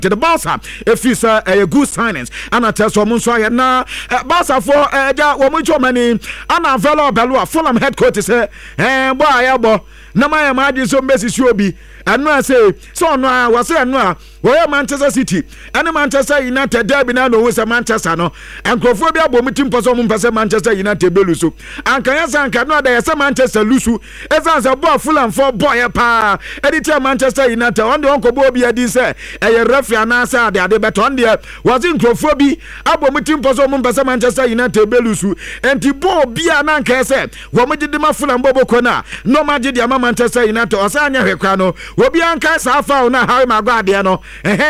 the Barca if it's a good signings and I tell someone so I na Barca for womucho mani ana velo belua Fulham headquarters boy abo na my imagine so message you be and no say so no was say no we Manchester City and Manchester United derby na no we Manchester no and crofobia bo meeting person mo pese Manchester United belusu and kan yasa kan no da yasa Manchester lusu ezanza bo Fulham for boy pa anytime Manchester United on the onko bo bi adi say e referee anasa de beto on there was in crofobia abo meeting person mo pese Manchester United belusu enti bo bia na kan say wo mo gidi ma Fulham bobo kona no ma gidi ama Manchester United osanya hwekwa no obi anka safa na Harry Maguire no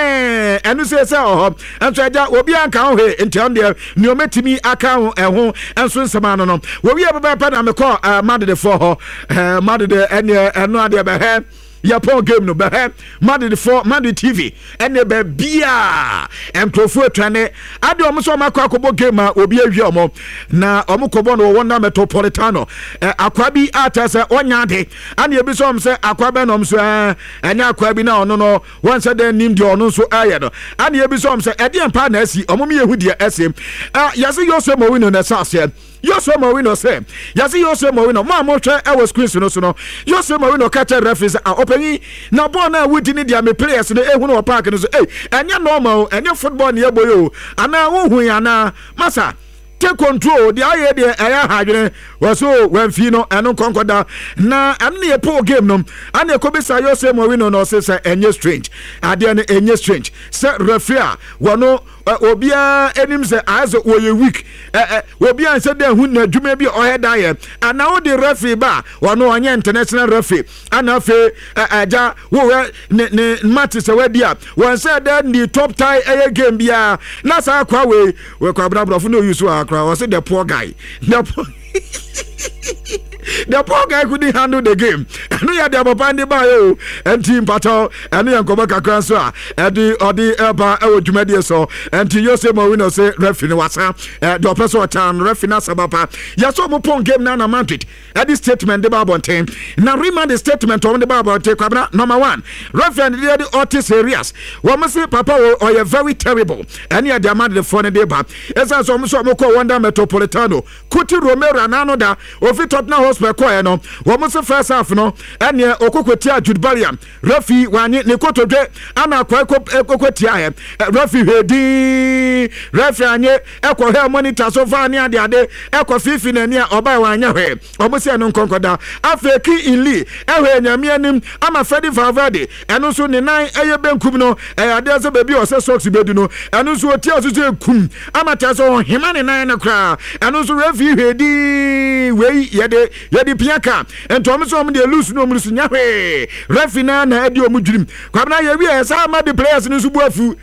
enu say enso eja obi anka ho enti on there ni o metimi aka ho eho enso nsema no obi ababa pa na me call Madrid for ho Madrid enu ade be he Yapon game no be Madrid for Madrid TV ene be bia enkrofo atwane ade omo so makọ akobo game obi awie omo na omo kobo no wona Metropolitano akwa bi atase onya de ane ebi so se akwa be no so ene akwa bi na ono no won se den nim de ono so aye no ane ebi so se ede empa na asi omo me yehu de asem yase yo so mo win no sase Yosef Mourinho say yasi Yosef Mourinho ma mo hwe e was screen so no Yosef Mourinho catch referees openi na ball na wudi ni dia me players no ehunu o park no so enya normal enya football na eboyo ana ohun ya na masa take control the aye de aya hadwene waso wanfi no eno konkoda na ane e po game no ane ko bisa Yosef Mourinho no say enye strange ade na enye strange say referee wono obia enim say as we week obia say den hu na dwuma bi o head aye ana wo the referee ba wono onye international referee ana fe aja wo ne match say we dia won say den the top tie aye game bia na sa kwa we kwa brabro no use was the poor guy. The poor guy couldn't handle the game. And we had the Bapandi Bayo and Team Pato and the Uncobaka Cranswa and the Eba Jumedia so and to Yosef Mourinho say Refina Wasa, the Professor Town, Refina Sabapa. Yaso Mupon game Nana Madrid. At this statement, the Babon team. Now remind the statement on the Babon take number one. Refina the Otis areas. One must say Papa or you're very terrible. And you had the Madrid for the deba. As I saw Moko Wanda Metropolitano, Kuti Romero and Anoda, of it top now. Hospital no womo se first half no ene okokwetia Jude Bellingham referee wanye ne kotodwe ana okokwetia he referee hedi referee anye ekohe monitor so fa ne ade ekofifi na ne oba wanye hwe omo se no nkonkoda afeki ili ehwe nyame anim ama Freddy Valverde eno so ne nan eye benkum no ade se baby o se socks bedu no eno so otia so kum ama ta so hima ne nan na kra eno so referee hedi we yedi piaka entom so om de lose no mrusu nyahwe refina na edi omudwurim kwabna ye wi esa ma de players ni subuafu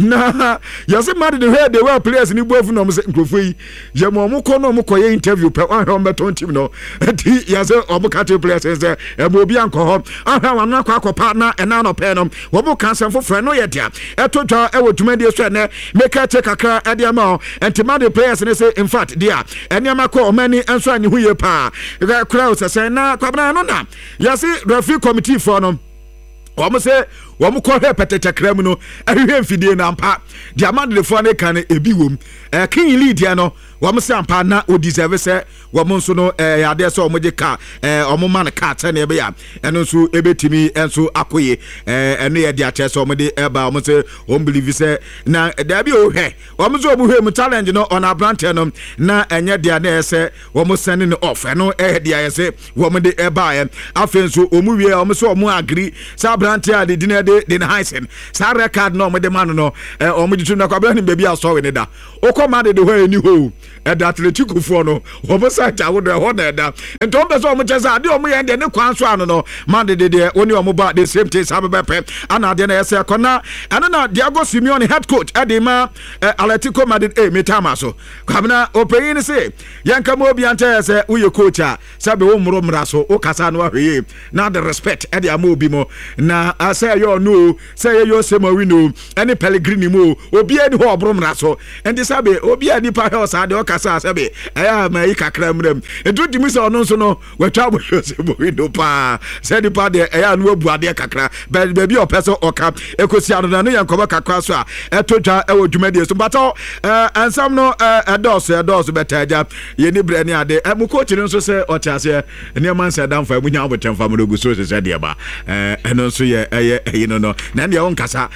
na yase ma de he de we players ni buafu no mse nkrofo yi ye mo mko no mko ye interview pe wan ho beton team no enti yase obukate players se e mo bi anko ho ahwa wan akwa na ena no pe no wo bu kansan fofre no ye dia etotwa e wo dwumade so ne make a check akra e dia ma enti ma de players ni say in fact dia eniama ko omani enso anyi hu ye pa crowd say na kwabna no na yasi referee committee for no omo say womo ko repete chakram no ahwe mfidie na mpa dia Madrid for ne kan ebi wom kin lead ya no womo say ampa na o deserve say womo nso no ade say omo je ka omo man ka ta na ebe ya eno nso ebetimi enso akoye eno ye dia che say omo de eba omo say omo believe say na da bi o hwe omo so omo hwe mu challenge no on abrante no na enye dia na say womo send no off eno dia say womo de eba ya afen so omo wie omo so omo agree say abrante a de dinede den Heisen sa record no mo de man no omo jitu na kwabra ni baby aso we ne da okoma de ho ni ho da Atletico fo no omo sa ta wo de ho na da ento omo so omo chesa de omo ye de ne kwan so ano no man de oni omo ba the same thing sabepe ana de na yese kona ana na Diego Simeone head coach edema Atletico Madrid metama so kwabna opeyin se yanka mo bi anta yese uye coach a sabe wo mro mra so o kasa no ahwe na the respect ede amobi mo na say yo no say yo Yosef Mourinho any Pellegrini mo obi ani ho obromra so and sabe obi ani pa he o sa de de okasa asebe eya ma yi kakra mram edu dimi se ono so no watwa bo se Mourinho pa se di pa de eya no abu ade kakra ba bi opeso oka ekosi ado na no yankoba kakra so a etodwa ewo dwumade so but ansam no edos betaja ye ni bre ni ade mu coach no so se otiase ne man se dan fa mu nya abotem fa mu go so se de ba eno so ye no na ne won kasa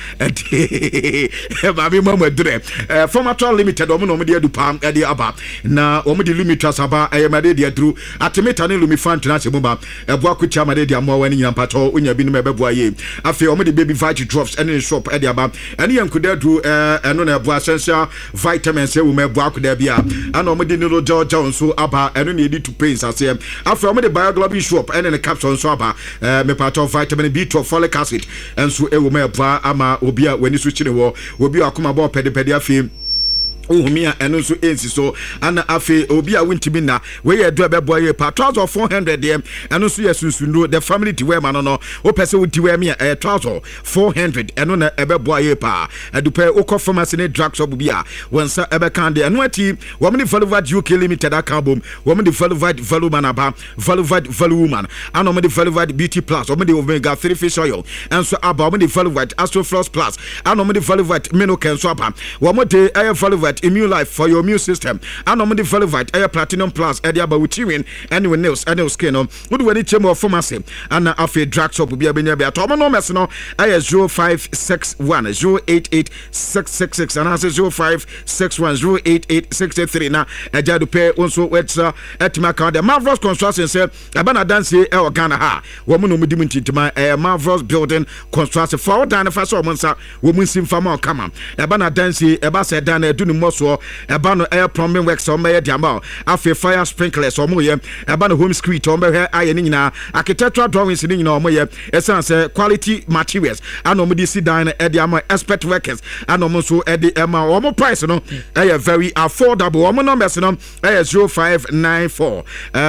ba bi mama dure formator limited omo no mo de adu pam de aba na omo de limitas aba made de adru atemeta ne lumi fan tuna se mba ebo akutia made de amwa wani nyam pato onya bi no mebebo aye afi omo de baby vitamin drops ene shop de aba ene yankuda du eno na ebo essential vitamins e wo mebo akuda bia ana omo de no jojo nso aba eno na edi to pains ase afi omo de bioglobin shop ene ne capsule nso aba me pato vitamin B12 folic acid enso e wo mebo ama obi a wani so chire wo obi akoma ba pede afi ohumia eno so ensi so ana afi obi a wintimi na we ye do be boy pa 1400 dem eno so ye sunsundo the family ti we ma no o pese wuti we me 1400 eno na ebe boy pa edupe okọ pharmacy ne drugs obi a wonsa ebe kan de eno ati wo me Valuvad UK limited aka bom wo me Valuvad Valuman aba Valuvad Valuman ana me Valuvad beauty plus wo me omega 3 fish oil enso aba wo me Valuvad Astrofloss plus ana me Valuvad Minoken so aba wo me de Valuvad Immune Life for your immune system. And on the Valuvat Air Platinum Plus, Edia Bawutirin, and with nails and skin. Would when it's more pharmacy and after drugs up will be a benefit. Tomano Messino, I 0561 088666 and answer 0561 088683. Now, a jadu pay also what's at Macau. The Marvelous Construction said, Abana Dance El Ghana Ha, woman who diminti to my Marvelous Building Construction for Dana Faso Monsa, woman sim fama come on. Abana Dance, Abasa Dana do so ebano air plumbing works on my diamond afi fire sprinklers or moye ebano home screen on my aye ni nyina architectural drawings ni nyina moye essence quality materials and omo DC dine e diamond expert workers and omo so e di ema omo price no e very affordable omo numbers no e 0594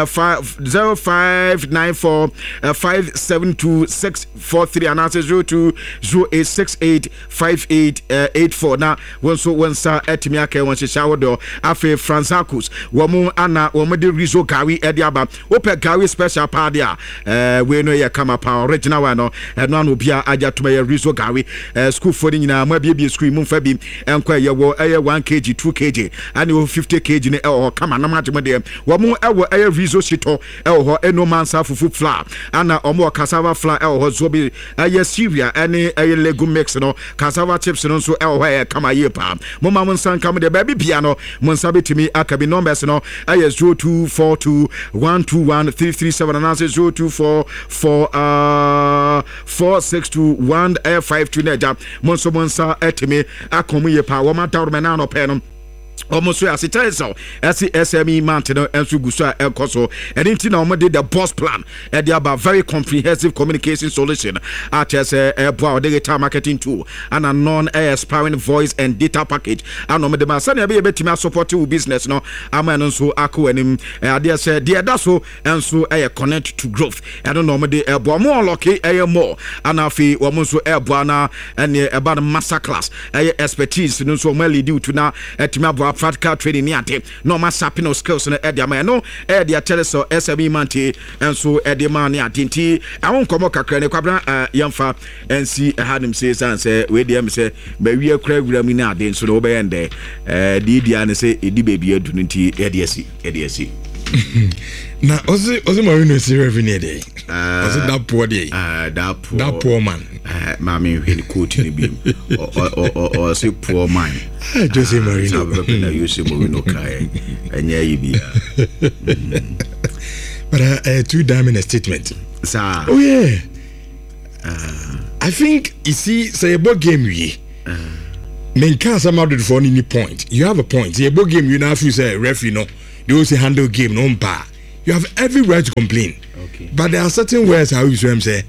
0594 572643 and answer 0208685884 na wonsa etimi aka won hyehyɛ do afi Franzacos womu ana womu de Rizzo Gari ediaba ope Gari special party a we no ye kama pa original one no eno an obia aja to me Rizzo Gari school for nyina ma bia school mu fa bi enko ye wo 1 kg 2 kg and 50 kg ne e kama na ma de womu ewo Rizzo shito ho eno mansa fufu flour ana omo cassava flour ho zobi Syria ene legume mix no cassava chips no so ho kama ye pa mo ma come the baby piano Monsabi to me akabi numbers no I 0242 121 337 and answer 0244 462 152 neja Monsa etime akomu ye pa wo mata ro menano penum almost as it is so SME mountain and Sugusa El Coso and into now did the boss plan and they about very comprehensive communication solution at as a data marketing tool and a non-aspiring voice and data package and on the Masania be able to support your business no aman so ako and him they said dear that's so and so connect to growth and don't know the more lucky more and afi almost so and about a master class expertise no so mainly due to now at practical training niate no ma sapino skills no e dia ma no e dia teleso SME manti enso e dia ma niate nti awon komo kakra ne kwabra yamfa nsi hanim say say we dia me say ba wi akra wura mi na ade nso no be yende di dia ne say edi baby adu nti e dia si na ozi Mourinho si revenue dey ozi that poor day that poor man mami hweli coach ni bi o say poor man Jose Mourinho na Jose Mourinho kai enya yi bi but two diamond statement sir oh yeah I think you see say about game we men can't somehow do for any point you have a point say about game you now feel say referee no they also handle game no bar. You have every right to complain. Okay. But there are certain words how you say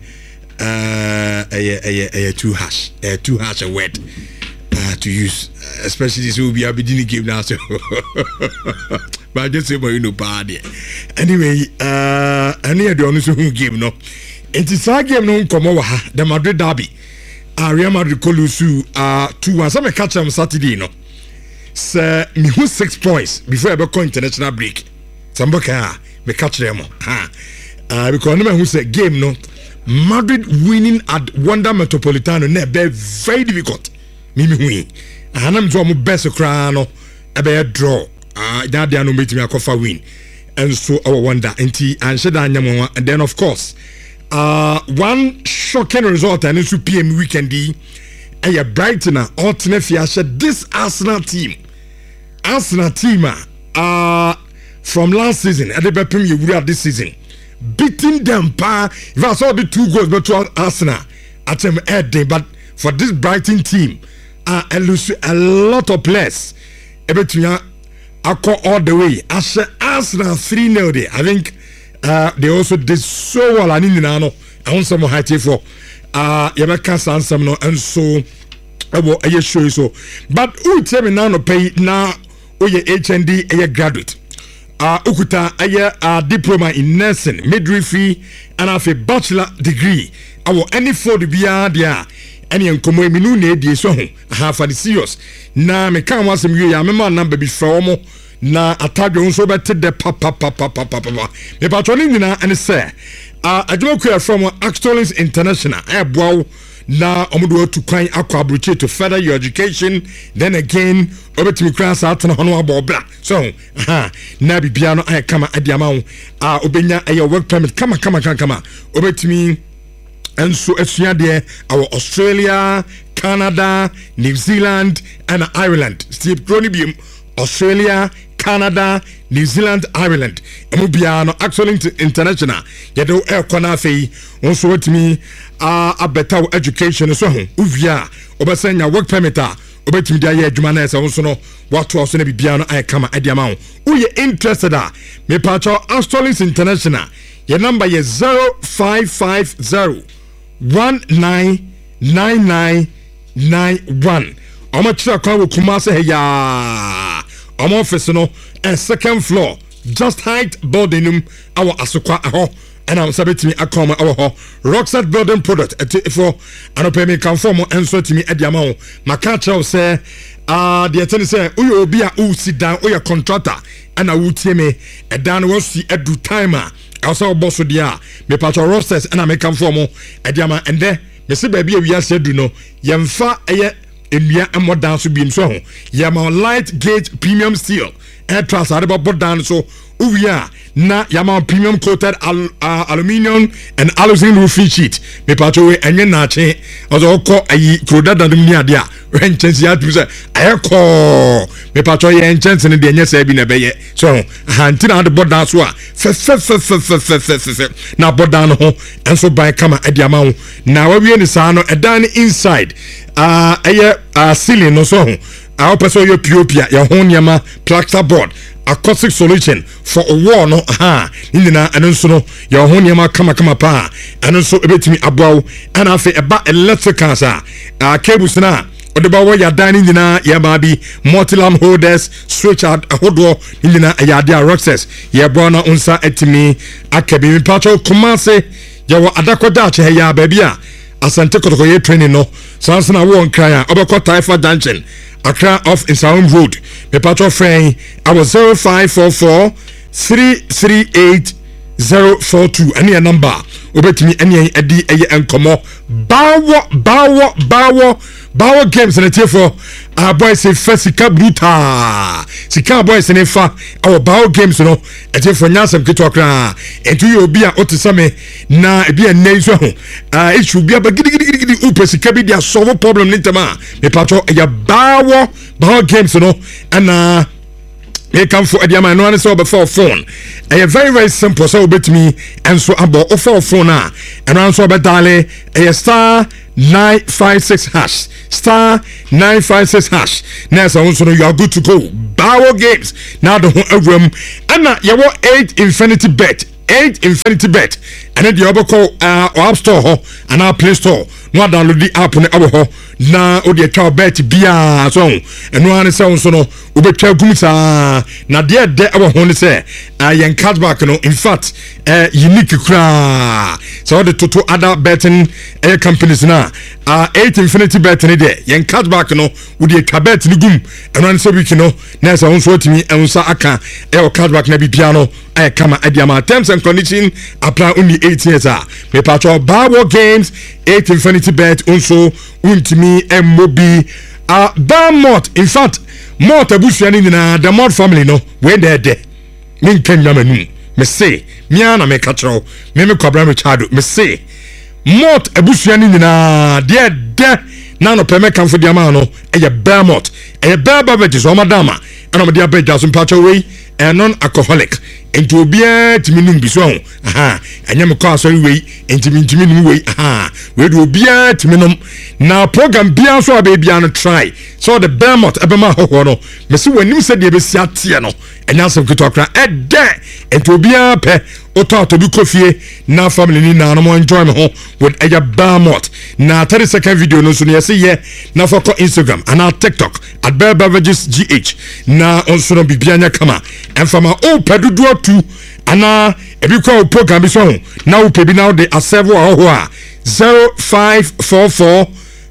too harsh a word to use, especially this will be a beginning game now. So but I just say party. Anyway, any the only game no. It is a game no come over the Madrid derby. Real Madrid Colusu 2-1. Some catch them Saturday no. sɛ mehu 6 points before I go international break. Sambaka me catch them. Because no who say game no Madrid winning at Wanda Metropolitano ne be very difficult. Mimi hui. Hanam do mo best kra no e be draw. That dia no meet me akofa win. And so our Wanda enti anhye da anyam and then of course one shocking result and it's PM weekend e Brighton alternate fiashe this Arsenal team from last season at the Premier League this season beating them if I saw the 2 goals but to Arsenal at them day but for this Brighton team and lose a lot of players between I call all the way Arsenal 3-0 there. I think they also did so well and in I want some high for Yabaka Sansam no and so I will show you so but who tell me now no pay now oye HND a graduate ukuta a diploma in nursing midwifery and have a bachelor degree I will any for the bia there any nkomo eminu na edie so ho ha for the serious na me kan wasem you ya me man number before mo na atadwe nso bete de papa me patroni nyina and say adwoku from Axtolins International boawo na omodo to kwan akwa abroche to further your education then again obetimi class atena hono abobra so na bibia no kama adiama wo obenya work permit kama obetimi and so there our Australia, Canada, New Zealand and Ireland. Steve Cronibium, Australia, Canada, New Zealand, Ireland. Emubiano actually international. Yedo konafe also with me a better education so uvia obasenya work permit obetimi dia ye adwuma na ese so no what was na bibia no kama adiama wo ye interested me pacho Australians International. Your number is 0550 199991. Omo chira kwa wo Kumase ya. Omo office no and second floor just height building our asokwa ho and I'm sabetimi akoma our ho Rockside building product for anope me kan form and so timi ediama wo maka chaw say the attorney say uyo obi a u sit down uyo contractor and a wutie me edan wo si edu timer also boss dia me patro rosters and I make come for mo ediama and there me se ba bia wi ase du no yemfa eye enua emodan so bi nso ho yema light gauge premium steel air truss are about down so uwia na yama premium coated aluminium and aluminum roofing sheet me patro we enye na che ozo ko ayi kroda dandum ni ade a when chance ya tu say ayeko me patro ye chance ne de enye say bi na beye so hantina de bodan so a na bodan ho enso ban kama ade ama na wa wie ni sa no edan inside ceiling no so our person your POP your home yama plaster board acoustic solution for a wall no indina and so no your home yama kama pa and so ebetimi abow and afi eba electrical sa cables na odeba wo ya dan indina ya ba bi multi-lamp holders switch out ahodo indina ya dia roxes ya bona unsa etimi akabi mi pacho Kumase ya wa adakoda che ya ba bia asante kotoko ye training no sansa na wo nkran obekọ Taifa Junction Accra off in Sound Road. Me patro friend, I was 0544 338 042. Any number. Obetimi any edi enkomo. Bawo games in the tier for our boys say Fesica Bruta. Sika boys in fa our Bawo games no. A tier for Nyasam Kitokra. And to you be a otisame na be a nation. It should be a giddy upesika be their solve problem nitama. Me patro a Bawo games no and they come for Ediama no one saw before phone. A very simple so bit me and so about offer phone and answer about dale a star 956 hash star 956 hash. Now so you are good to go. Bawo games now the room and you want 8 infinity bet ɛne deɛ wobɛkɔ app store hɔ anaa play store no download the app no ɛwɔ hɔ na wode atwa bet biaa so ɛno ara ne sɛ wo nso no wobɛtwa gum saa na deɛ ɛdɛ ɛwɔ ho ne sɛ yɛn cashback no in fact unique koraa sɛ wode toto other betting companies no a 8 infinity bet ne deɛ yɛn cashback no wode atwa bet no gum ɛno ara ne sɛ week no na ɛsɛ wo nso atumi ɛnsa aka ɛwɔ cashback na bibia no ayɛ kama ɛde ama terms and conditions apply only 18 years a mepatwɔ Barwar Games 8 infinity bet nso untimi MOB Barmort in fact Mort abusua ni nyina the Mort family no we de me nkan nyamanu me say me ana me ka kyerɛw me kwabra me chado me say Mort abusua ni nyina de na no peme kan fo de ama no eye Barmort eye beverages o madama ana me de abedja so mpacho we non alcoholic enti obia timi num biso ho anya me kwa asori we enti num we we do obia timi num na program bia so abia no try so the Barmort ebema ho no me se wanim se de besi atie no enya asem kitokra enti obia pe oto bi kofie na family ni na no enjoy me ho with eya Barmort na 30-second video no so no yesi ye na for Instagram and our TikTok at Bear Beverages GH na onso no bibia nya kama enfama o pedudo tu ana ebi kwa program bi so na o pebi na de asevo ho a 0544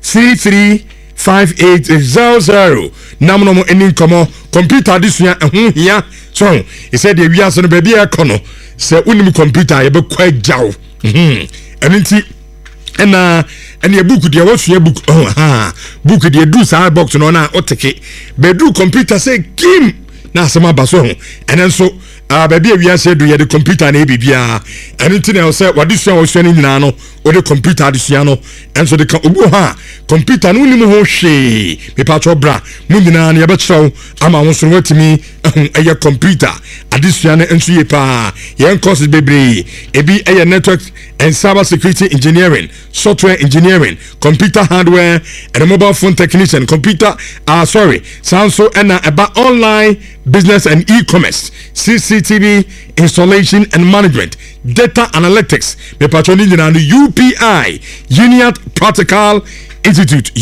335800 namno mo eni nkomo computer disua ehun hia so he said the wi aso no ba bia ekono se unim computer ye be kwa jaw enenti ena ene book de wasua book book de do sa box no na oteke be do computer say kim na asema baso enenso baby wi ase do ye de computer na bibia enenti na say wadesua wasua ni nyina no o de computer desua no enso de ka obu computer no nim ho hwe me patcho bra mu nyina na ye be kyerɛw ama wo so watimi eye computer adesua na enso ye pa ye courses bebre ebi eye network and cyber security engineering, software engineering, computer hardware, and a mobile phone technician, computer Sanso and about online business and e-commerce, CCTV installation and management, data analytics, me patroni and the UPI, Union Practical Institute,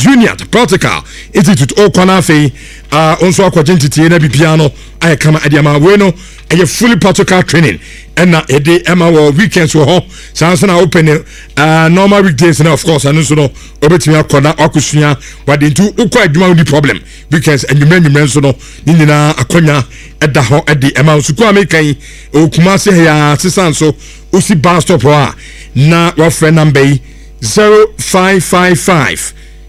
Okwanafe, also aquagentity na bipiano, I kama adiama bueno, a fully practical training. And na ede ema wo weekends wo ho sanso na open normal weekdays na of course and so no obetimi akoda akusua wade ntu ukwa adwuma odi problem weekends enwumanyum so no nyina akonya eda ho ede ema suku amekan okuma se ya sisanso usi bus stop ho na wa friend number 0555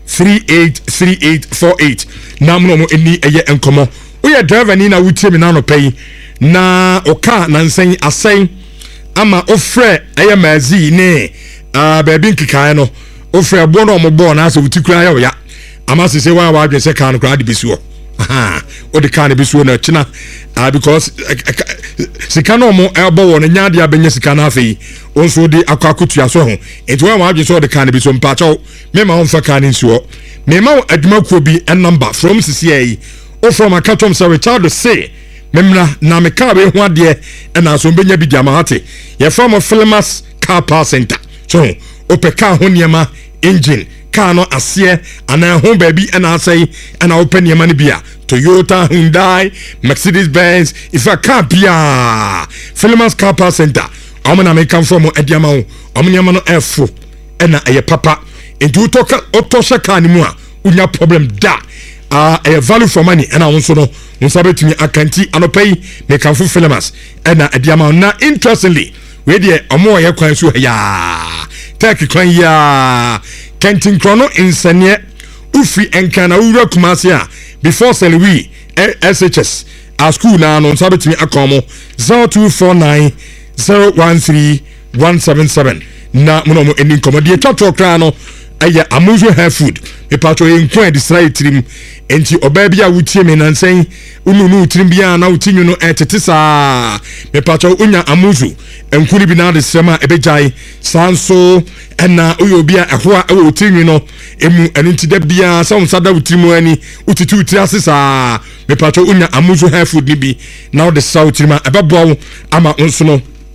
383848 namno mo eni eye enkomo oya driver ni na wutie me na no pay na oka na nsen asen ama ofre eye mazi ne baby nkikae no ofre abo no ombo na so wutikura ya ama sese wa adwen se kan kra de besuo o de kan besuo na china because sika no mo ebo wo na nya de abenya sika na afei onso de akwakutua so ho enti wa adwen so de kan besuo mpacho me ma onfa kan nsuo me ma adwuma kuo bi en number from CCA o from akatom sir Richard say memna na me car be ho ade e na so benya bi diama hate ye from Filmas car power center so opeka ho niema engine car no ase ana ho ba bi e na asai e na open niema ne bia Toyota, Hyundai, Mercedes Benz if a car bia Filmas car power center amana me come from adiama ho amniema no efo e na eye papa enti utoka otosha car ni mu a unya problem da a value for money and I also know to me akanti anopay me can fu Filmas and adiama na interestingly we dey omo ye kwan so ya take kwan ya kentin chrono insane ufi enkana ura kumase a before Selwi SHS a school na no sabe to me akomo 0249 013 177 na mo eni komodie twatwo kra no aya amuzo hair food me patro enkwan disray trim enti oba bia wutie me nansen ununu trim bia na wutinyu no etetesa me patro unya amuzo enkuri bi na de sema ebejai sanso ena oyo bia ahoa e wutinyu no emu enti da bia sa unsada wutrimu ani utitu utri asesa me patro unya amuzo hair food ni bi na de sa wutrima ebebo ama onso no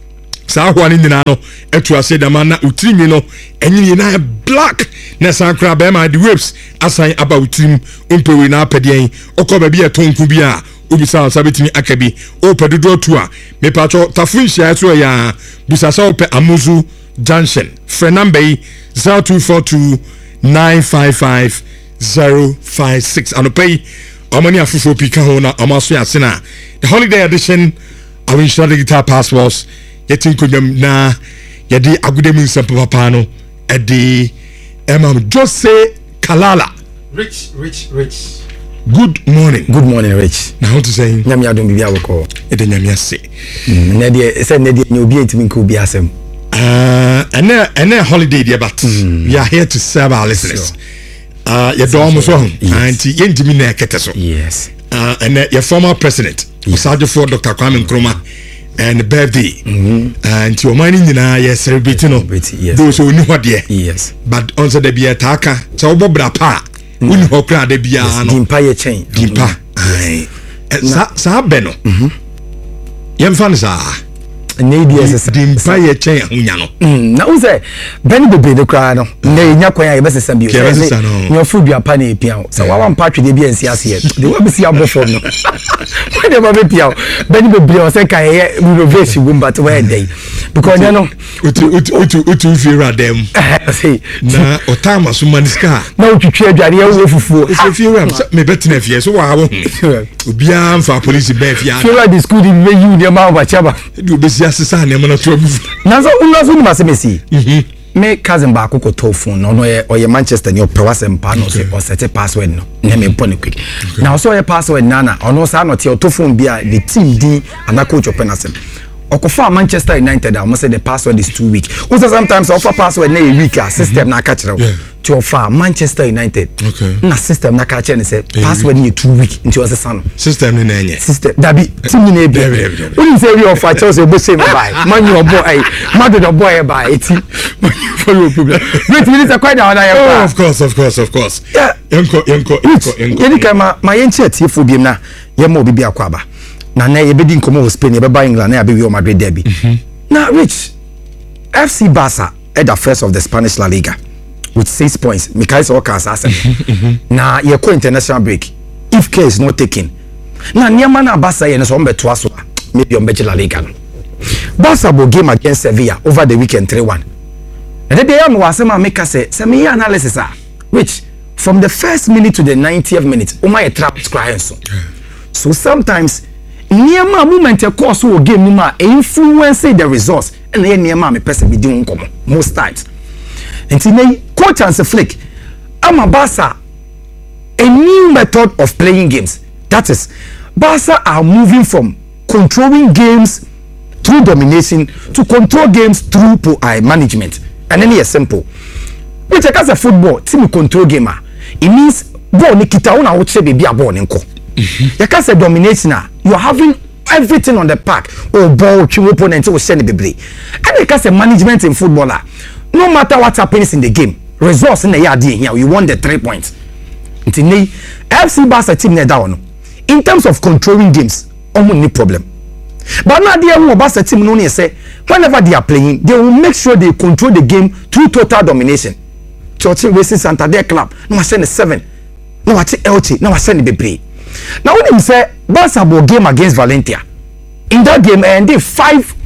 saa ho ani nyina no etu ase dama na utirimi no enyi na black na san kra be ma the waves asan aba utirim umpewe na apedien okoba bi etonku bi a obisa sabetimi akabi opedodo to a me pacho tafunhia so ya bisasa ope amuzu junction frenambe 0242 955 056 anopay amani afufo pika ho na amaso ya sena the holiday edition of Insure Digital Passports yetin konyam na yedi agudemu nsempa papa no edi emam Jose Kalala Rich. good morning Rich. na how to say Nyame adom bibia woko ede nyame ase na de se na de obi entimi nko obi asem and holiday there but we are here to serve our listeners you do almost one and yentimi na ekete so yes and your former president Osajo for Dr. Kwame Nkrumah and birthday and your money nyina ye celebrating no those who knew what there yes but also the be ataka so bobra pa uni ho kra de bia no dimpa ye chain dimpa ai sa beno yemfa sa na DSS dimpa ye chain ahunya no na unse beni bebe de kra no na nya kwan ya besesa bio nya fu bia pa na epia so wa wampa twede bia nsi ase de wa besi abofo no when de bebe pia beni bebe o se kan ye renovation gumba to where dey because you know utu fira dem na otama so maniska na utwitwe adware ya wo fufuo so fira me betina fie so wa wo obia mfa police be fia fira the school be you dey ma ba chaba de obesi asesa na mo to na so unaso ni masemesi me cousin ba ko to phone no oye Manchester ni opewasem pa no se o set password no na me pon quick na so oye password na ono sa no te to phone bia the team din ana coach openasem okofa Manchester United am say the password is 2 week also sometimes offer password na a week system na ka kire to offer Manchester United na system na ka kire say password ni 2 week nti o se sano system ni na enye system dabi team ni e be we say we offer Chelsea bo say bye man your boy ai Madrid boy bye eti for your problem wait minutes are quite down there of course yeah yanko yedi kama ma yenche tiefo biem na ye ma obi akwa ba na ye bedi nkomo ho Spain ye be buy England na ye be Real Madrid derby now Rich FC Barca at the first of the Spanish La Liga with 6 points Mikel Okas asen na ye ko international break if care is not taken na niama na Barca ye no so mbeto aso maybe on La Liga no Barca bo game against Sevilla over the weekend 3-1 and the day am wasema make say me analysis which from the first minute to the 90th minute o my trap crying so sometimes niema moment e course wo game ni ma influence the results and the niema me person be doing nkomo most times and nay coach and flick ama Barca a new method of playing games that is Barca are moving from controlling games through domination to control games through management and then it's simple which as a football team control gamer it means ball ni kita una wo che be a ball nko you can say domination you're having everything on the park or ball to opponent will send the bebre and you can say management in football no matter what happens in the game results in the yard here you won the 3 points until FC Barca team na down in terms of controlling games no problem but now the Barca team no say whenever they are playing they will make sure they control the game through total domination Chelsea Racing Santander club no send 7 no watch Elche no send the bebre. Now when him say Barca will game against Valencia in that game and they 5-0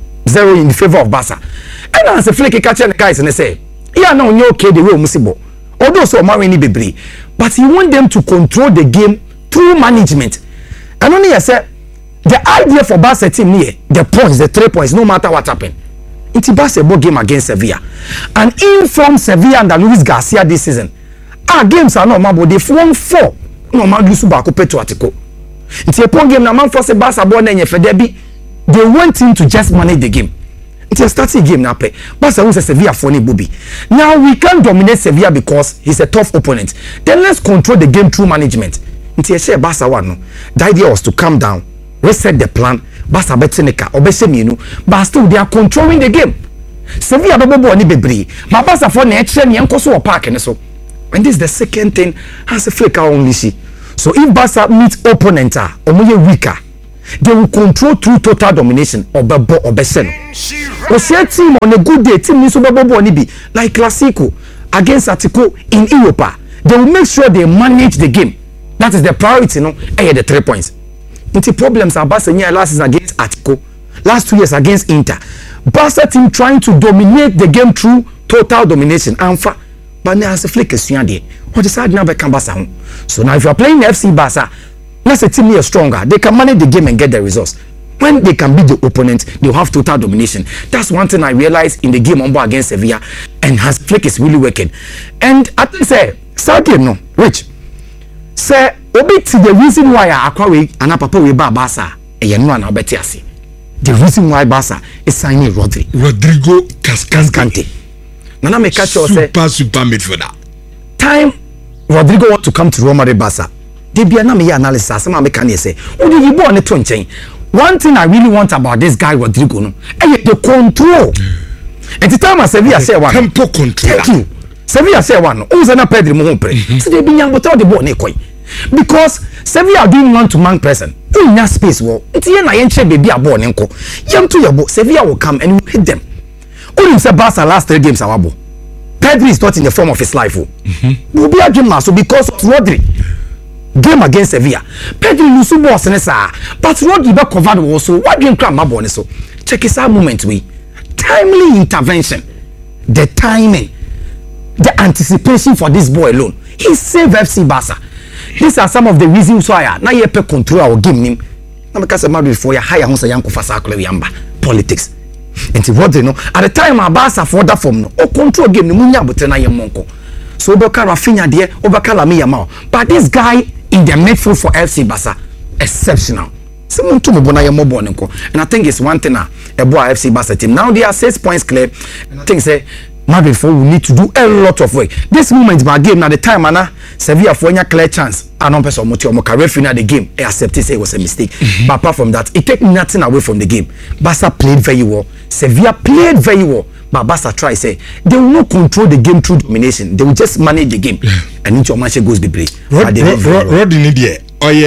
in favor of Barca and as a flick catch the guys and they say yeah now you okay the way musibo although so marry ni bebre but he want them to control the game through management and only I say the idea for Barca team here the points the 3 points no matter what happen it's a basketball game against Sevilla and inform Sevilla and Luis Garcia this season our games are not but they won 4 no man do suba ko peto atiko nti epon game na man force Barca ball na enyefe derby they went in to just manage the game nti starting game na pe Barca won Sevilla for ni Bobby now we can't dominate Sevilla because he's a tough opponent then let's control the game through management nti e share Barca one no the idea was to calm down reset the plan Barca betineka obese mienu but still they are controlling the game Sevilla ball ni bebre but Barca for na e kire ne enkoso o park ne so. And this is the second thing has a flicker only see. So if Barca meets opponent omoye weaker, they will control through total domination or beseno. We see a team on a good day, team needs to be like Clasico against Atiko in Europa. They will make sure they manage the game. That is the priority, no? The 3 points. The problems are Barcelona last season against Atiko, last 2 years against Inter. Barca team trying to dominate the game through total domination. But now as a flick is what is hard now become Barca. So now if you are playing FC Barca, let's say team is stronger. They can manage the game and get the results. When they can beat the opponent, they'll have total domination. That's one thing I realized in the game on board against Sevilla, and has flick is really working. And I think say game no, Rich. Say obi to the reason why Akwa and Papa we ba Barca e no na obetiase. The reason why Barca is signing Rodrigo Cascante. Nana me catch you say super midfielder. Time Rodrigo want to come to Real Madrid Barca. They be na me analysis some me can say. Who did you born to nchen? One thing I really want about this guy Rodrigo no, the control. At the time Sevilla say one tempo control. Thank you. Sevilla say one. Who's na Pedro mo pre. So they be young but the ball ne because Sevilla doing man to man person. In that space wo. Nti ye na ye nche baby abo ne nko. Yam to your ball. Sevilla will come and will hit them. Only say Barca last 3 games awabo. Pedri is not in the form of his life. Will be a game now so because of Rodri. Game against Sevilla. Pedri lose boss ne sa. But Rodri be covered also. What game cram mabo ne so. Check his moment we. Timely intervention. The timing. The anticipation for this boy alone. He saved FC Barca. These are some of the reasons why now you have control our game name. Now because I'm married for you higher on say yanko fasa akole yamba politics. And what they know at the time our Barca for that form no control game no munya botre na yemonko. So Obaka Rafinha there, Obaka Lamine Yamal. But this guy in the midfield for FC Barca exceptional. Someone to me bona yemo and I think it's one thing about FC Barca team. Now they are 6 points clear. And I think say Madrid for we need to do a lot of work. This moment by game now the time ana Sevilla for any clear chance. I don't person moti omo career final the game. I accept it say it was a mistake. But apart from that, it take nothing away from the game. Barca played very well. Sevilla played very well. But Barca try say they will not control the game through domination. They will just manage the game. And into your match goes the play. Rodney there.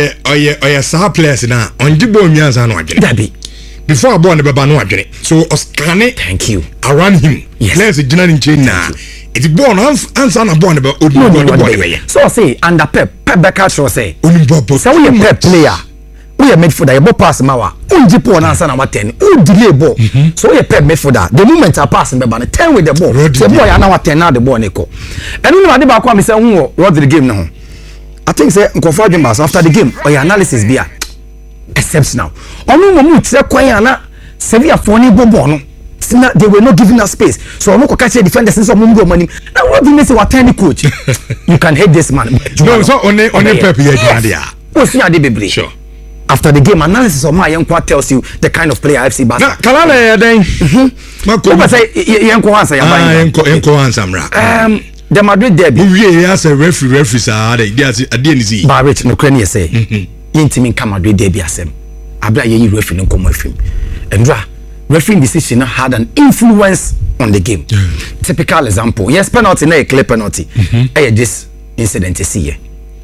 Oye star players now. On the ball nyanza no adwene. Dabi. Before born the baba no adwene. So Oscane thank you. Around him. Yes. Players general in chain na. It's born answer na born about no. So say under Pep Becker show say. So we a Pep player. We a midfielder. You ball pass mawa. Unji po na answer number 10. U delay ball. So we a Pep midfielder. The moment I pass be ban 10 with the ball. Say boy ya na 10 now the ball neko. And we ade ba kwa me say who rod the game no. I think say Nkofo Adwemba after the game or your analysis be exceptional. Onu mo mu tire kwan na Sevilla for ni bobo no. They were not giving us space. So no catch the defenders so mo go money. Now what do you say what any coach? You can hate this man. No, so on Pep here there. Oh, see ade bebre. Sure. After the game analysis of my Yankwa tells you the kind of player FC Barca. Kalala ya den. Mako say Yankwa answer ya ba. Yankwa answer mra. The Madrid derby. We as a referee sa dey ade But Rich no crane say. Yintimi ka Madrid derby asem. Abla ye referee no komo afim. Endra referee decision had an influence on the game. Typical example. Yes, penalty na a clear penalty. This incident is here.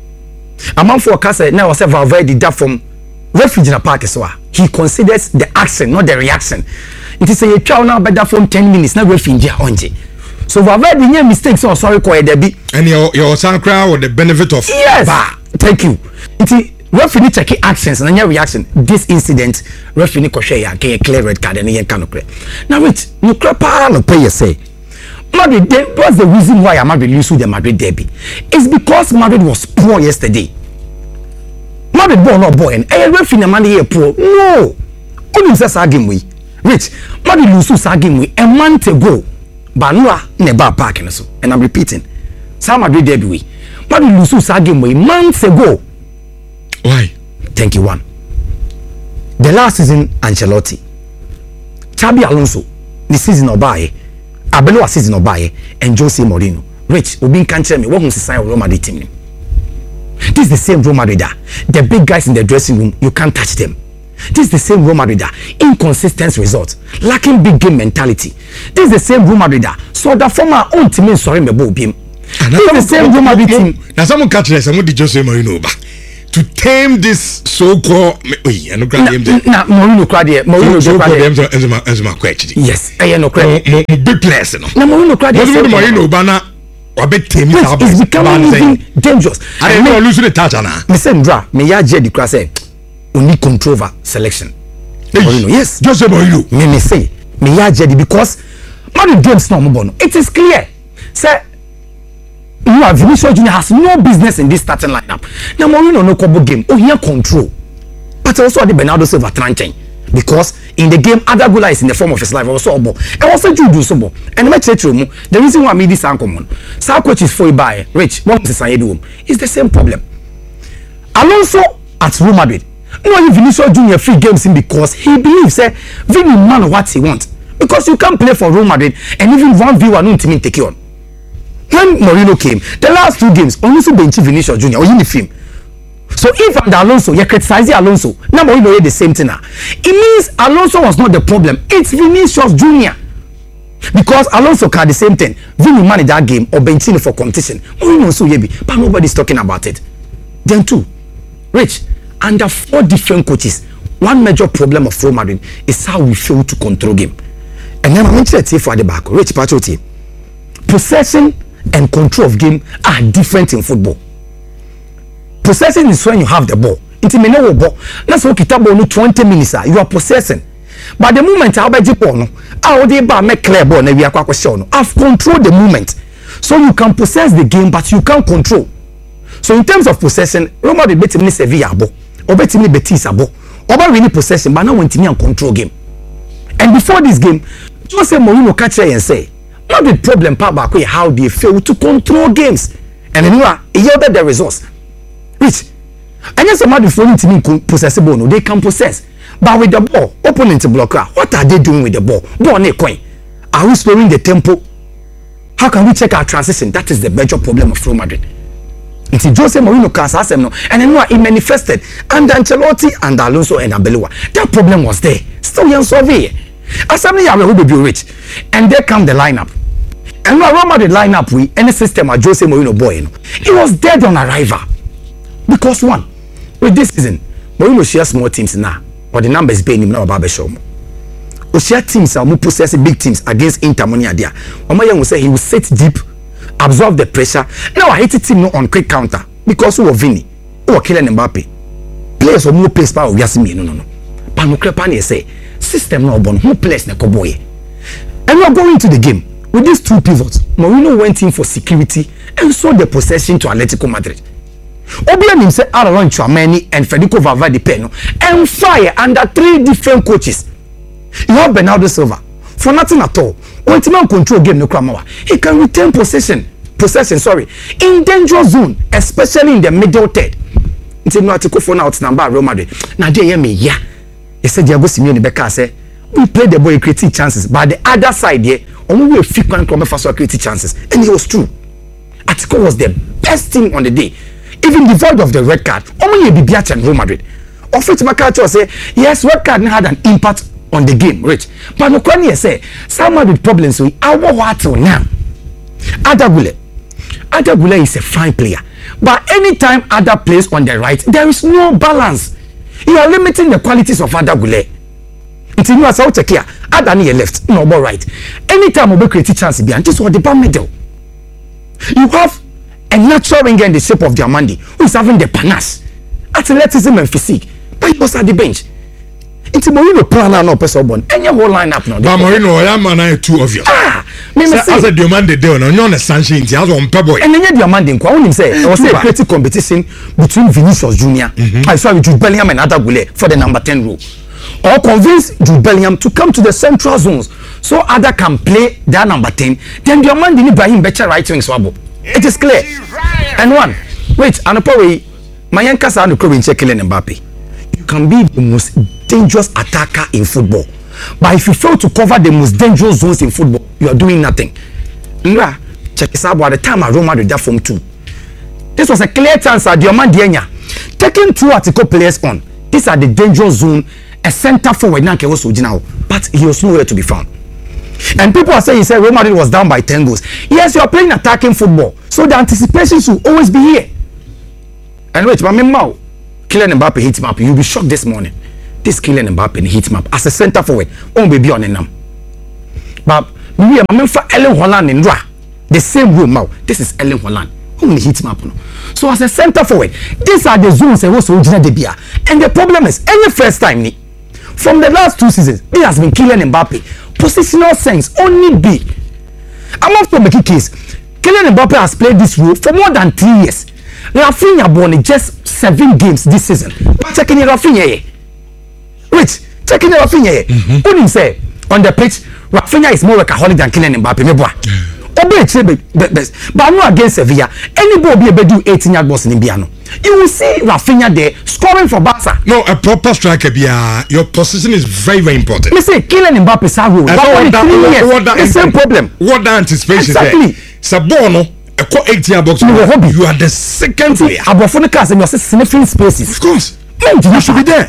A man for Kasa now was Valverde that from referee na park so he considers the action not the reaction. It is a trial now better from 10 minutes na referee nje onje. So Valverde nye mistakes or sorry ko debi. And your sankra with the benefit of yes. Thank you. It referee check actions and your reaction. This incident referee ko share ya clear red card and yen cannot clear. Now wait, you crap no pay you say. Madrid, what's the reason why Madrid lose the Madrid derby? It's because Madrid was poor yesterday. Madrid born not boy and referee man here poor. No. Only say game we. Rich, Madrid lose game we a month ago. Banua never parking so. And I'm repeating. Sa Madrid derby we. Madrid lose game we months ago. Why? Thank you one. The last season Ancelotti. Xabi Alonso. The season obaye. Abelo season obaye and Jose Mourinho. Rich, Obi can tell me what was the sign of Real Madrid team. This is the same Real Madrid. The big guys in the dressing room, you can't touch them. This is the same Real Madrid. Inconsistent results, lacking big game mentality. This is the same Real Madrid. So the former own team sorry me bo bim. This is the same Real Madrid team. Now someone catch this, someone did Jose Mourinho ba. to tame this so-called and na Mourinho crowd Mourinho yes no crowd big players no na Mourinho crowd Mourinho bana tame it's becoming even dangerous. I don't know lose the touch na me say ndra me ya je the crowd say only control over selection Mourinho yes just Mourinho me say me ya je because man games no mo no it is clear say you have Vinicius Junior has no business in this starting lineup. Now Mourinho no couple game. Oh, he control. But also the Bernardo Silva tranching because in the game Arda Güler is in the form of his life. Also, and also you do so. And my church room. The reason why I made this uncommon. Sa coach is for by Rich. What is the do? It's the same problem. Alonso at Real Madrid. No, Vinicius Junior free games in because he believes Vini man what he wants. Because you can't play for Real Madrid and even 1v1 no team take you on. When Mourinho came, the last 2 games, Alonso bench Vinicius Junior or uniform. So if under Alonso, you criticize Alonso, now Mourinho did the same thing now. It means Alonso was not the problem. It's Vinicius Junior. Because Alonso can the same thing. Vini manage that game or benching for competition. Mourinho also yebi, but nobody's talking about it. Then 2, Rich, under 4 different coaches, one major problem of Real Madrid is how we fail to control game. And then I'm interested for the back. Rich Patriot, possession and control of game are different in football. Possessing is when you have the ball. It's a minute ball. That's what kita ball no 20 minutes. You are possessing. But the moment I bet ball no, I would make clear ball na we are question. I've controlled the movement, so you can possess the game, but you can't control. So in terms of possession, Roma de bet me Sevilla ball, or bet me Betis ball, or really possession, but now when me and control game. And before this game, Jose Mourinho catch her and say. Not the problem part back how they fail to control games. And then he yielded the results. Which and yes, somebody for to possessible, no, they can possess. But with the ball, opponent blocker, what are they doing with the ball? Ball ne coin. Are we slowing the tempo? How can we check our transition? That is the major problem of Real Madrid. It's Jose Mourinho can say no, and then it manifested under Ancelotti and Alonso and Abelua. That problem was there. Still unsolved. Assembly will be rich, and there come the lineup. And now Real Madrid lineup we any system a Jose Mourinho boy, it was dead on arrival. Because one, with this season, Mourinho shares small teams now, but the numbers being him now about the show. We share teams are more possess big teams against Inter Milan there. Omoyang will say he will sit deep, absorb the pressure. Now I hate the team no on quick counter because we were Vini, we were killing Mbappe. Players or more pace power we are seeing no. But no crepani say system no born who plays na koboye. And we are going to the game. With these 2 pivots, Mourinho went in for security and sold the possession to Atletico Madrid. Obian himself Aaron Tchouameni and Federico Valverde Peno and fire under 3 different coaches. You have Bernardo Silva for nothing at all. When Timon control game no kramawa, he can retain possession in danger zone, especially in the middle third. It's no article for now number Real Madrid. Now they hear me, yeah. He said Diego Simeone Beka say we play the ball creating chances, but the other side here. Only a frequent come for creative chances, and it was true. Atletico was the best team on the day, even devoid of the red card. Only a Bibiat and Real Madrid. Offered Makacho say yes, red card had an impact on the game, Rich. But no one say some with problems with our water now. Arda Güler is a fine player, but anytime Arda plays on the right, there is no balance. You are limiting the qualities of Arda Güler. It's in your South here. Ada near left, no more right. Anytime we create chance behind, this was the ball middle. You have a natural winger in the shape of Diamandi who is having the panache, athleticism and physique, but he was at the bench. It's Mourinho plan now, no person born. And your whole lineup now. But Mourinho, I am too obvious. As a Diamandi day, no, no, sunshine. He has one pebble. And then you Diamandi, I want say there was a creative competition between Vinicius Junior, I saw with Jude Bellingham and Arda Güler for the number 10 role. Or convince Jude Bellingham to come to the central zones so Ada can play that number 10. Then the man didn't buy him better right wing swabble. It is clear. And one, wait, and probably Mayanka Sanu Kobin Kylian Mbappe. You can be the most dangerous attacker in football, but if you fail to cover the most dangerous zones in football, you are doing nothing. Check this out. At the time at Roma did that form 2. This was a clear chance at Diomande Dienya taking 2 Atletico players on. These are the dangerous zone. A center forward now was now, but he was nowhere to be found. And people are saying, Real Madrid was down by 10 goals. Yes, you are playing attacking football, so the anticipation should always be here. And wait, but Kylian Mbappe heat map, you'll be shocked this morning. This Kylian Mbappe heat map as a center forward, won't be on them. But we are for Ellen Holland in Ra, the same room now. This is Ellen Holland. Only heat map. So as a center forward, these are the zones that was original debia. And the problem is, any first time from the last 2 seasons, it has been Kylian Mbappe. Positional sense only be. I'm not to make a case. Kylian Mbappe has played this role for more than 3 years. Rafinha won just 7 games this season. But checking Rafinha. Wait, checking Rafinha. Who didn't say on the pitch, Rafinha is more workaholic than Kylian Mbappe. But no against Sevilla. Anybody be able to do 18-yard balls in Ibiano. You will see Rafinha there scoring for Barca. No, a proper striker, your position is very, very important. Me say Kylian Mbappe is a role. The same problem. What the anticipation exactly. Sabono, a 18-yard box. You are the second player. Abofonicas and you're sniffing spaces. Of course. You should be there.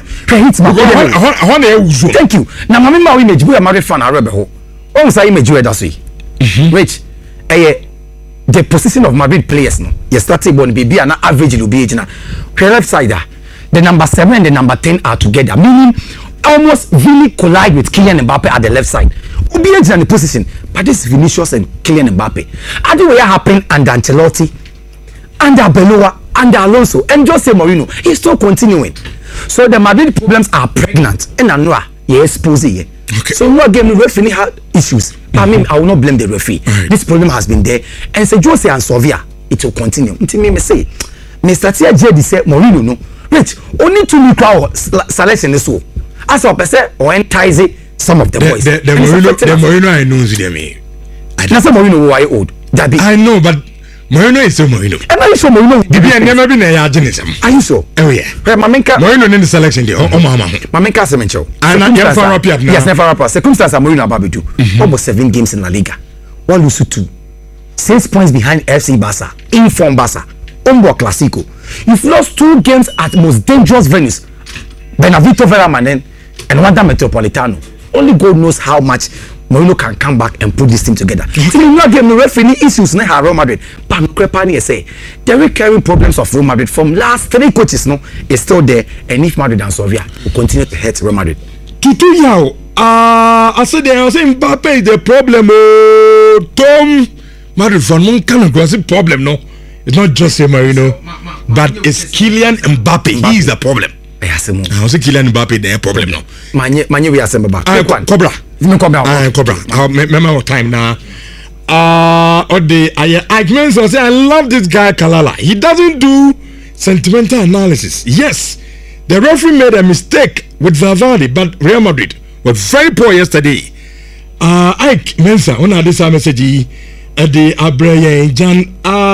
Thank you. Now, my image, we are married fan. I remember who. Oh, say image you that's way. Rich. The position of Madrid players no you starting born be an average will be na left side the number 7 and the number 10 are together, meaning almost really collide with Kylian Mbappe at the left side. Obi in the position, but this is Vinicius and Kylian Mbappe. I do what happened under Ancelotti, under Beloa, under Alonso, and Jose Mourinho. He's still continuing. So the Madrid problems are pregnant. And I know you expose it. Okay. So no again, the referee had issues. I mean, I will not blame the referee. Right. This problem has been there, and so Jose and Sovia, it will continue. Until me say, Mr. Tia JD said Mourinho no. Wait, only 2 new crowd selection is so. As a person or entice some of the boys. The Mourinho I know me. That's a Mourinho who I old. I know, but Mourinho is so Mourinho. Am I so Mourinho? Bibi never been a Argentine. Are you so? Oh yeah. Mamenka Mourinho in the selection day. Oh mama. Mamenka Semencho. And never up yet. Yes, never up. Circumstance Mourinho Babidu. Almost 7 games in La Liga. 1 lose to 2. 6 points behind FC Barca. Inform Barca. Umbo Clasico. You've lost 2 games at most dangerous venues. Benavito Veraman and Wanda Metropolitano. Only God knows how much Mourinho can come back and put this team together. So you not get me referee issues na Real Madrid. But Crepani say the recurring problems of Real Madrid from last 3 coaches no is still there, and if Madrid and Sovia will continue to hurt Real Madrid. Tutu yao. I said Mbappe is the problem. Tom Madrid fan mon can grasp problem no. It's not just Mourinho, but it's Kylian Mbappe. He is the problem. I was Kylian Mbappe the problem now. Manye we assemble back. Cobra. Remember time now. The arguments I say I love this guy Kalala. He doesn't do sentimental analysis. Yes, the referee made a mistake with Valverde, but Real Madrid were very poor yesterday. Ike Mensa on this message at the Abraham John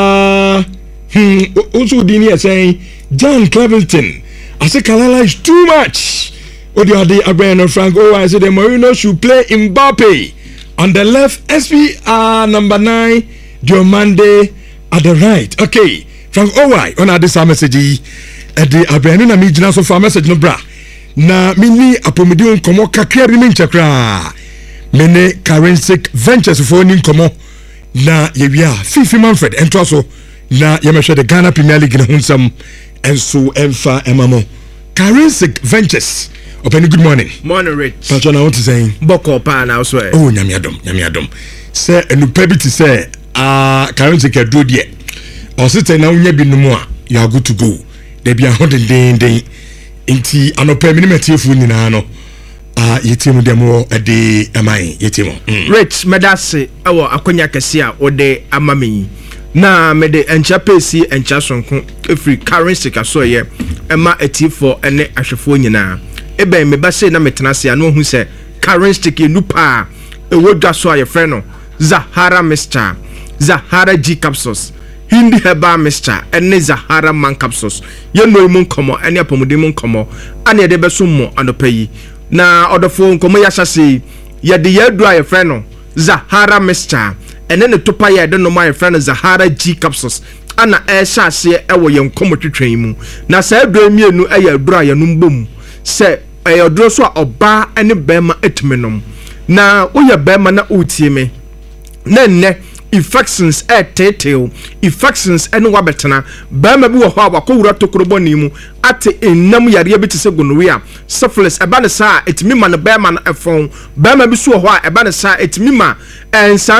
also didn't saying John Cleventon. I say Kalala is too much. What do you have Abraham Frank? Oh, I said the Mourinho should play Mbappe on the left, SPR number 9, Diomande at the right. Okay, Frank. Oh, why on this message at the Abraham na me jina so for message no bra. Na mini apomedion komo kakra bi menchakra. Mene Currency Ventures for nin komo na yewia Fifi Manfred ento so na yemehwe the Ghana Premier League na hunsam enso emfa emamo. Currency Ventures. Open good morning. Morning, Rich. Patrona, what is saying? Boko pan also. Oh, nyamiadom. Say, and you pay to say, currency can do yet. Or sit now, you are good to go. They be 100 day. Inti, ano pay minimum for Ninano. Yetimu demo a day, am I? Yetimu. Rich, Medasi, our Akonya Cassia, or de Amami. Na me de encha pesi encha sonko efri currency ka so ye ema eti for ene ahwefo nyina ebe me ba se na metenase anu hu se currency ke nupa e wodwa so aye frɛ no Zahara Mixture, Zahara G capsules, Hindi Herbal Mixture, ene Zahara Man capsules ye no mu nkomo ene apomode mu nkomo ane de beso mo anopayi na odofo nkomo ya hyase ye de ye do aye frɛ no Zahara Mixture. And then the topa ya don't know my friend Zahara G capsules. Ana sha se ewo ye nkomo twetwen mu. Na sa edro mienu eya dro ya no mbom. Se eya dro so oba ene bema etmenom. Na wo ye bema na utie me. Na nne infections tetew infections ene wabetena bɛrima bi wɔ hɔ a wakɔwura tokorobɔne mu ate enam yareɛ bi te sɛ gonorrhea syphilis ɛba ne saa etimi ma ne bɛrima no ɛfɔn bɛrima bi so wɔ hɔ a ɛba ne saa etimi ma